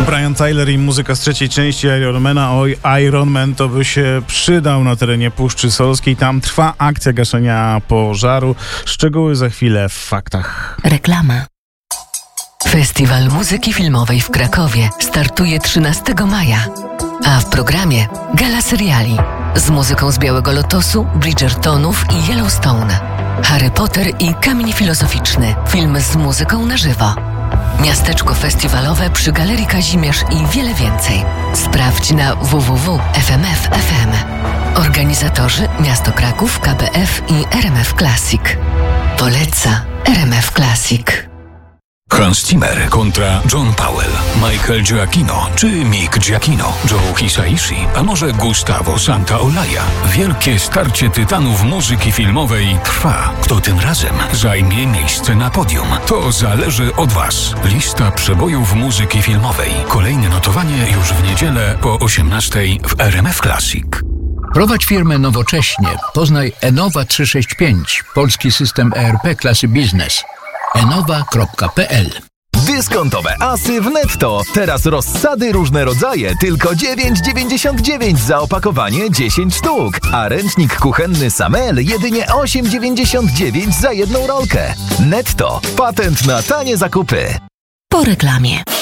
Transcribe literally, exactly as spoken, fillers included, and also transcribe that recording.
Brian Tyler i muzyka z trzeciej części Ironmana. Oj, Iron Man to by się przydał na terenie Puszczy Solskiej. Tam trwa akcja gaszenia pożaru. Szczegóły za chwilę w faktach. Reklama. Festiwal Muzyki Filmowej w Krakowie startuje trzynastego maja, a w programie gala seriali z muzyką z Białego Lotosu, Bridgertonów i Yellowstone, Harry Potter i Kamień Filozoficzny, film z muzyką na żywo, miasteczko festiwalowe przy Galerii Kazimierz i wiele więcej. Sprawdź na w w w kropka f m f kropka f m. Organizatorzy Miasto Kraków, K B F i R M F Classic. Poleca R M F Classic. Hans Zimmer kontra John Powell, Michael Giacchino czy Mick Giacchino, Joe Hisaishi, a może Gustavo Santaolalla. Wielkie starcie tytanów muzyki filmowej trwa. Kto tym razem zajmie miejsce na podium? To zależy od Was. Lista przebojów muzyki filmowej. Kolejne notowanie już w niedzielę po osiemnastej w R M F Classic. Prowadź firmę nowocześnie. Poznaj Enowa trzysta sześćdziesiąt pięć, polski system E R P klasy biznes. enowa kropka p l. Dyskontowe asy w Netto. Teraz rozsady różne rodzaje, tylko dziewięć dziewięćdziesiąt dziewięć za opakowanie dziesięć sztuk, a ręcznik kuchenny Samel jedynie osiem dziewięćdziesiąt dziewięć za jedną rolkę. Netto. Patent na tanie zakupy. Po reklamie.